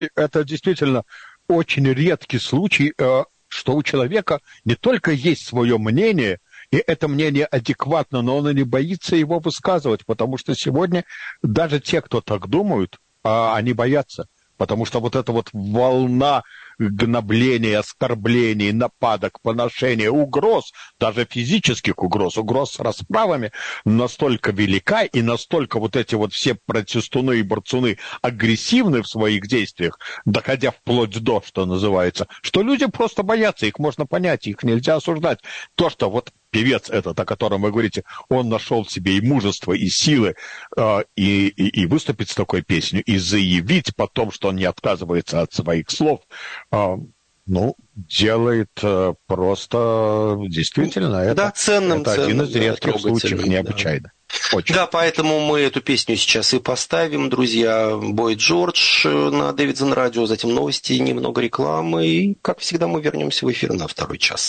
это действительно очень редкий случай, что у человека не только есть свое мнение, и это мнение адекватно, но он и не боится его высказывать, потому что сегодня даже те, кто так думают, они боятся. Потому что вот эта вот волна гнобления, оскорблений, нападок, поношения, угроз, даже физических угроз с расправами настолько велика, и настолько вот эти вот все протестуны и борцуны агрессивны в своих действиях, доходя вплоть до, что называется, что люди просто боятся, их можно понять, их нельзя осуждать. То, что вот певец этот, о котором вы говорите, он нашел в себе и мужество, и силы, и выступить с такой песней, и заявить потом, что он не отказывается от своих слов, делает просто действительно это, ценным, это один из редких случаев, да. необычайно. Очень. Да, поэтому мы эту песню сейчас и поставим, друзья. Бой Джордж на Дэвидсон радио, затем новости, немного рекламы, и, как всегда, мы вернемся в эфир на второй час.